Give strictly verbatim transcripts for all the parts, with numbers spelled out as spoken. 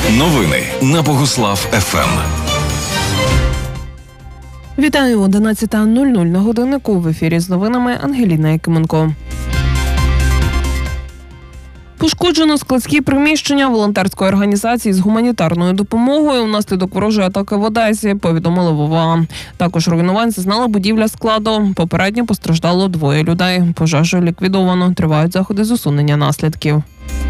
Новини на Богуслав-ФМ. Вітаю, одинадцята нуль нуль на годиннику. В ефірі з новинами Ангеліна Якименко. Пошкоджено складські приміщення волонтерської організації з гуманітарною допомогою внаслідок ворожої атаки в Одесі, повідомили в ОВА. Також руйнувань зазнала будівля складу. Попередньо постраждало двоє людей. Пожежу ліквідовано. Тривають заходи з усунення наслідків.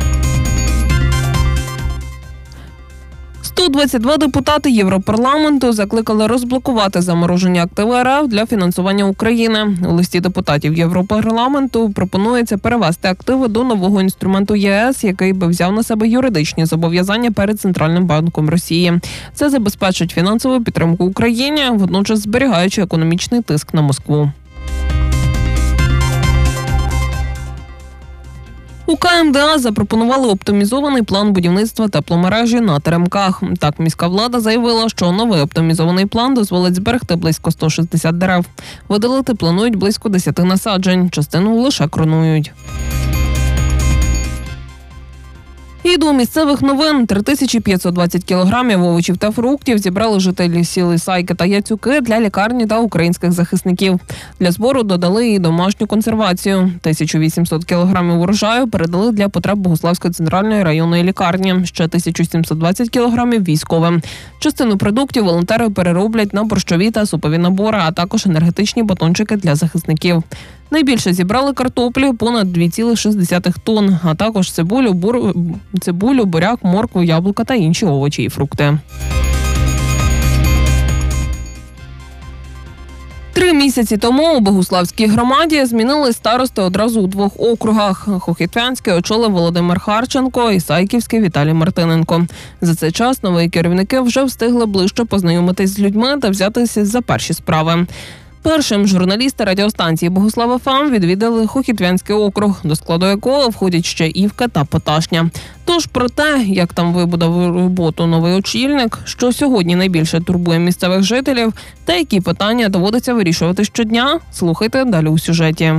сто двадцять два депутати Європарламенту закликали розблокувати заморожені активи РФ для фінансування України. У листі депутатів Європарламенту пропонується перевести активи до нового інструменту ЄС, який би взяв на себе юридичні зобов'язання перед Центральним банком Росії. Це забезпечить фінансову підтримку Україні, водночас зберігаючи економічний тиск на Москву. У КМДА запропонували оптимізований план будівництва тепломережі на теремках. Так, міська влада заявила, що новий оптимізований план дозволить зберегти близько ста шістдесят дерев. Видалити планують близько десяти насаджень, частину лише кронують. І до місцевих новин. три тисячі п'ятсот двадцять кілограмів овочів та фруктів зібрали жителі сіл Ісайки та Яцюки для лікарні та українських захисників. Для збору додали і домашню консервацію. тисячу вісімсот кілограмів урожаю передали для потреб Богуславської центральної районної лікарні. Ще тисячу сімсот двадцять кілограмів військовим. Частину продуктів волонтери перероблять на борщові та супові набори, а також енергетичні батончики для захисників. Найбільше зібрали картоплі – понад дві цілих шість десятих тонн, а також цибулю, бур... цибулю, буряк, моркву, яблука та інші овочі і фрукти. Три місяці тому у Богуславській громаді змінили старости одразу у двох округах. Хохітвянський очолив Володимир Харченко, Ісайківський – Віталій Мартиненко. За цей час нові керівники вже встигли ближче познайомитись з людьми та взятися за перші справи. Першим журналісти радіостанції Богуслав-ФМ відвідали Хохітвянський округ, до складу якого входять ще Івка та Поташня. Тож про те, як там вибудав роботу новий очільник, що сьогодні найбільше турбує місцевих жителів та які питання доводиться вирішувати щодня, слухайте далі у сюжеті.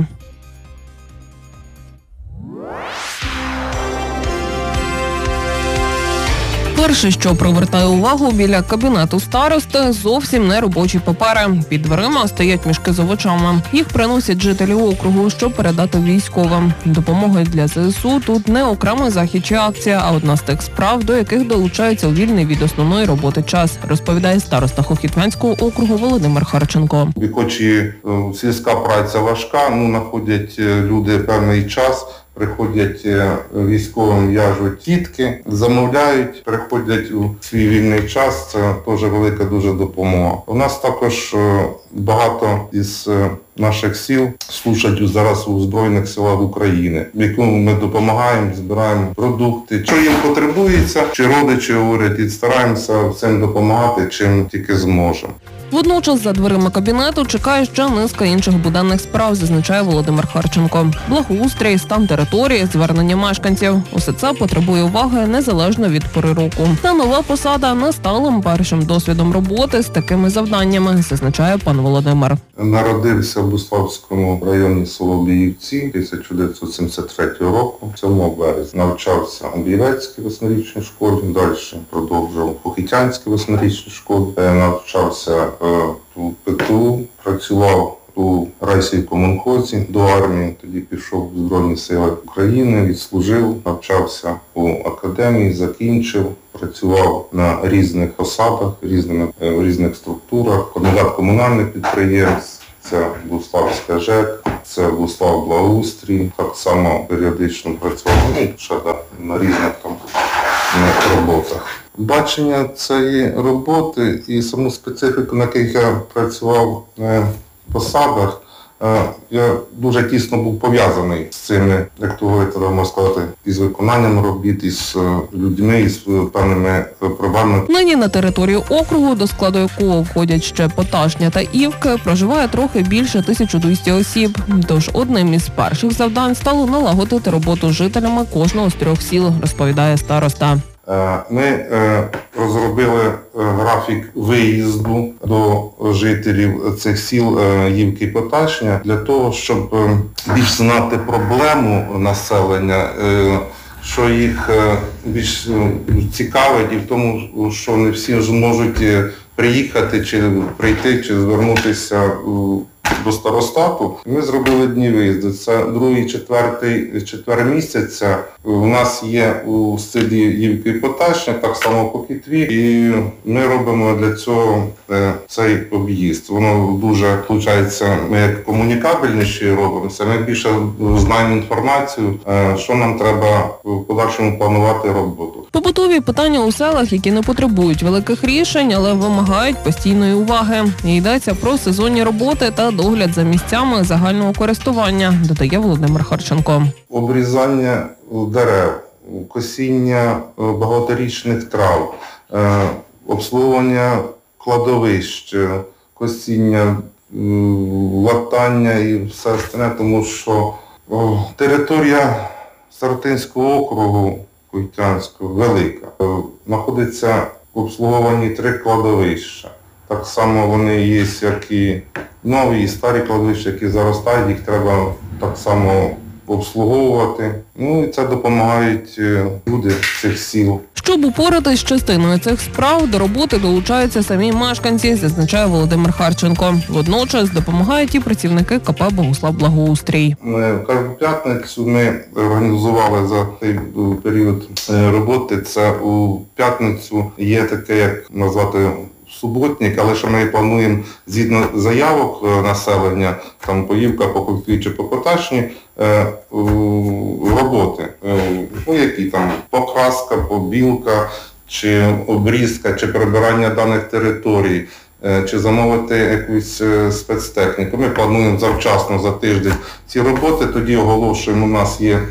Перше, що привертає увагу біля кабінету старости, зовсім не робочі папери. Під дверима стоять мішки з овочами. Їх приносять жителі округу, щоб передати військовим. Допомога для ЗСУ тут не окремий захід чи акція, а одна з тих справ, до яких долучаються у вільний від основної роботи час, розповідає староста Хохітвянського округу Володимир Харченко. Хоч і сільська праця важка, ну, знаходять люди певний час, приходять військовим, в'яжуть тітки, замовляють, приходять у свій вільний час, це теж велика дуже допомога. У нас також багато із наших сіл служать зараз у Збройних силах України, якому ми допомагаємо, збираємо продукти. Що їм потребується, чи родичі говорять, і стараємося всім допомагати, чим тільки зможемо. Водночас за дверима кабінету чекає ще низка інших буденних справ, зазначає Володимир Харченко. Благоустрій, стан території, звернення мешканців. Усе це потребує уваги незалежно від пори року. Та нова посада не стала першим досвідом роботи з такими завданнями, зазначає пан Володимир. Народився в Богуславському районі село Біївці тисяча дев'ятсот сімдесят третього року, сьомого березня. Навчався у Бієвецькій восьмирічній школі, далі продовжував у Хохітянській восьмирічній школі, навчався у ПТУ, працював у райсівкомунхозі до армії, тоді пішов в Збройні Сили України, відслужив, навчався у академії, закінчив, працював на різних посадах, різними, в різних структурах, координат комунальних підприємств, це Богуславська ЖЕК, це Богуслав Благоустрій, так само періодично працював, ну, ще да, на різних там роботах. Бачення цієї роботи і саму специфіку, на якій я працював в посадах, я дуже тісно був пов'язаний з цими, як то говорити, можна сказати, із виконанням робіт, із людьми, із певними проблемами. Нині на території округу, до складу якого входять ще Поташня та Івки, проживає трохи більше тисяча двісті осіб. Тож одним із перших завдань стало налагодити роботу з жителями кожного з трьох сіл, розповідає староста. Ми розробили графік виїзду до жителів цих сіл Івки і Поташня для того, щоб більш знати проблему населення, що їх більш цікавить, і в тому, що не всі зможуть приїхати, чи прийти, чи звернутися до старостату. Ми зробили дні виїзду. Це другий, четвертий, четвер місяця. У нас є у селі Ївки Поташня, так само по Кітві, і ми робимо для цього цей об'їзд. Воно дуже, виходить, ми як комунікабельніші робимося, ми більше знаємо інформацію, що нам треба в подальшому планувати роботу. Побутові питання у селах, які не потребують великих рішень, але вимагають постійної уваги. І йдеться про сезонні роботи та догляд за місцями загального користування, додає Володимир Харченко. Обрізання дерев, косіння багаторічних трав, обслуговування кладовищ, косіння, латання і все остальне, тому що територія Старостинського округу Куйтянського велика. Знаходиться в обслуговуванні три кладовища. Так само вони є, як і нові, і старі кладовища, які заростають, їх треба так само обслуговувати. Ну і це допомагають люди цих сіл. Щоб упоратись з частиною цих справ, до роботи долучаються самі мешканці, зазначає Володимир Харченко. Водночас допомагають і працівники ка пе «Богуслав-Благоустрій». Кожну п'ятницю ми організували за цей період роботи. Це у п'ятницю є таке, як назвати, суботник, але що ми плануємо згідно заявок населення, там по Ївка, по Кутві чи по Поташні, роботи. Ну, які там покраска, побілка, чи обрізка, чи прибирання даних територій, чи замовити якусь спецтехніку. Ми плануємо завчасно, за тиждень ці роботи, тоді оголошуємо, у нас є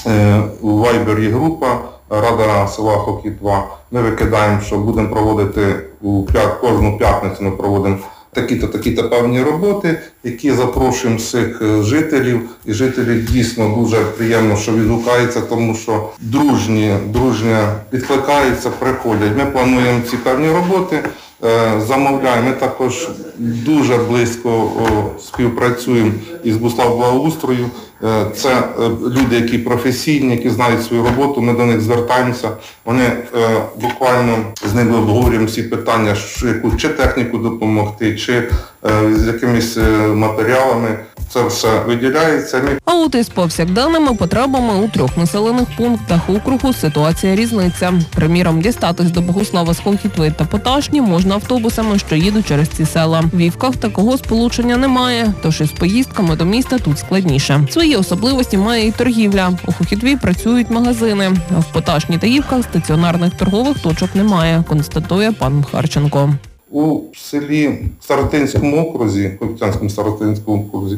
у Вайбері група Рада села Хокітва. Ми викидаємо, що будемо проводити у п'ят, кожну п'ятницю ми проводимо такі-то, такі-то певні роботи, які запрошуємо всіх жителів. І жителі дійсно дуже приємно, що відгукаються, тому що дружні, дружні відкликаються, приходять. Ми плануємо ці певні роботи, замовляємо. Ми також дуже близько співпрацюємо із Богуслав-Благоустрою. Це люди, які професійні, які знають свою роботу, ми до них звертаємося. Вони буквально з ними обговорюємо всі питання, яку чи техніку допомогти, чи з якимись матеріалами. Це все виділяється. А от із повсякденними потребами у трьох населених пунктах округу ситуація різниця. Приміром, дістатись до Богуслава з Хокітви та Поташні можна автобусами, що їдуть через ці села. В Ївках такого сполучення немає, тож із поїздками до міста тут складніше. Свої особливості має і торгівля. У Хокітві працюють магазини, а в Поташні та Ївках стаціонарних торгових точок немає, констатує пан Харченко. У селі Старостинському окрузі, Куйтянському Старостинському окрузі,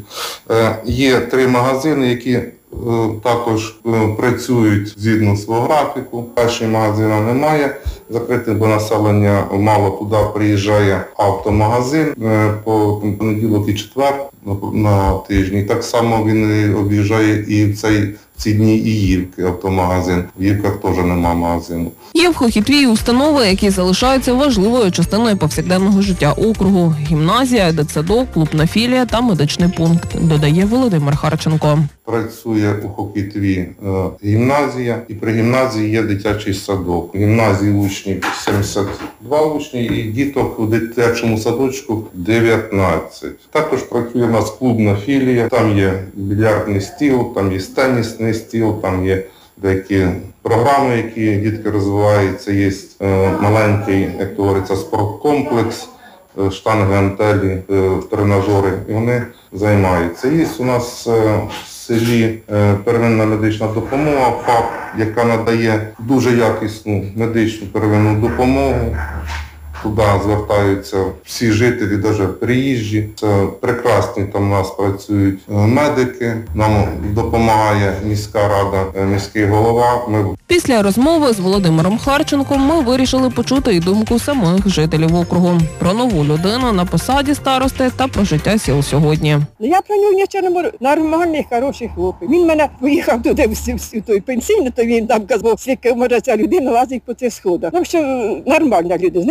є три магазини, які також працюють згідно свого графіку. Перший магазину немає закритий, бо населення мало туди приїжджає автомагазин по понеділок і четвер на тижні. Так само він об'їжджає і в цей ці дні і Ївки, автомагазин. В Ївках теж немає магазину. Є в Хокітві установи, які залишаються важливою частиною повсякденного життя округу. Гімназія, дитсадок, клубна філія та медичний пункт, додає Володимир Харченко. Працює у Хокітві е, гімназія, і при гімназії є дитячий садок. У гімназії учнів сімдесят два учні і діток у дитячому садочку дев'ятнадцять. Також працює у нас клубна філія, там є більярдний стіл, там є тенісний стіл, там є деякі програми, які дітки розвиваються, є е, маленький, як говориться, спорткомплекс, е, штанги, гантелі, е, тренажери, і вони займаються. Є у нас е, в селі е, первинна медична допомога, ФАП, яка надає дуже якісну медичну первинну допомогу. Туди звертаються всі жителі, навіть приїжджі. Це прекрасні там у нас працюють медики, нам допомагає міська рада, міський голова. Ми... Після розмови з Володимиром Харченком ми вирішили почути і думку самих жителів округу. Про нову людину на посаді старости та про життя сіл сьогодні. Я про нього нічого не можу. Нормальний, хороший хлопець. Він мене поїхав туди в той пенсійний, то він там казав, скільки може ця людина лазить по цих сходах. Ну, що нормальна людина, з ним общатися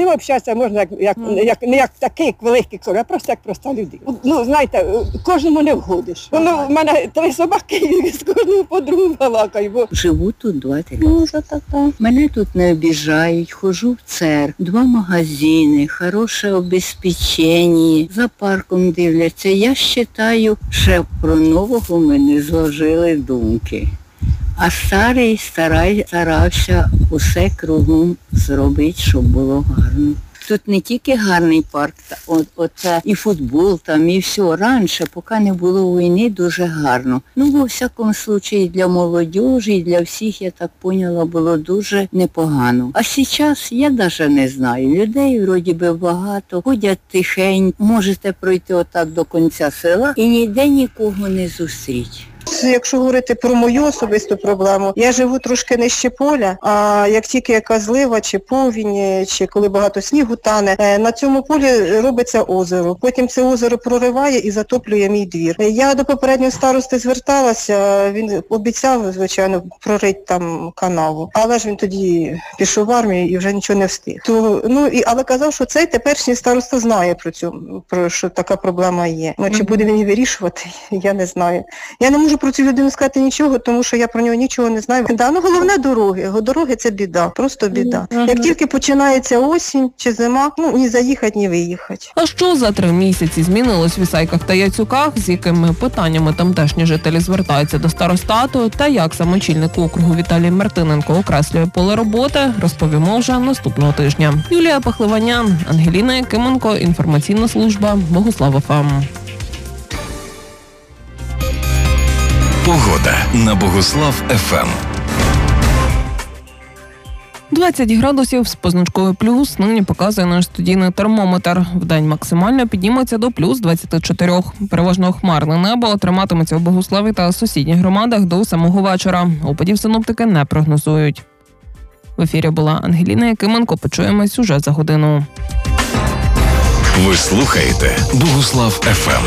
це можна як, як, як, не як такий як великий кор, а просто як проста людина. Ну, знаєте, кожному не вгодиш. Ну, в мене три собаки, з кожного подругу балакаю. Бо... Живу тут двадцять років. Ну, вже така. Мене тут не обіжають, ходжу в церкву, два магазини, хороше обезпечення, за парком дивляться. Я вважаю, що про нового ми не зложили думки. А старий старай, старався усе кругом зробити, щоб було гарно. Тут не тільки гарний парк, от, от, і футбол там, і все. Раніше, поки не було війни, дуже гарно. Ну, во всякому случаї, для молодіжі, і для всіх, я так поняла, було дуже непогано. А зараз я навіть не знаю. Людей вроді би багато, ходять тихенько, можете пройти отак до кінця села і ніде нікого не зустріти. Якщо говорити про мою особисту проблему, я живу трошки нижче поля, а як тільки якась злива, чи повінь, чи коли багато снігу тане, на цьому полі робиться озеро. Потім це озеро прориває і затоплює мій двір. Я до попереднього старости зверталася, він обіцяв, звичайно, прорити там канаву, але ж він тоді пішов в армію і вже нічого не встиг. То, ну, і, але казав, що цей теперішній староста знає про цю, про що така проблема є. Ну, чи буде він її вирішувати, я не знаю. Я не можу про цю людину сказати нічого, тому що я про нього нічого не знаю. Да, ну головне дороги. Дороги – це біда, просто біда. Mm-hmm. Як тільки починається осінь чи зима, ну ні заїхати, ні виїхати. А що за три місяці змінилось в Ісайках та Яцюках, з якими питаннями тамтешні жителі звертаються до старостату, та як самочільник округу Віталій Мартиненко окреслює поле роботи, розповімо вже наступного тижня. Юлія Пахливанян, Ангеліна Якименко, інформаційна служба Богуслав еф ем. Погода на Богуслав еф ем. двадцять градусів з позначкою плюс нині показує наш студійний термометр. Вдень максимально підніметься до плюс двадцять чотири. Переважно хмарне небо триматиметься у Богуславі та сусідніх громадах до самого вечора. Опадів синоптики не прогнозують. В ефірі була Ангеліна Якименко. Почуємось уже за годину. Ви слухаєте Богуслав еф ем.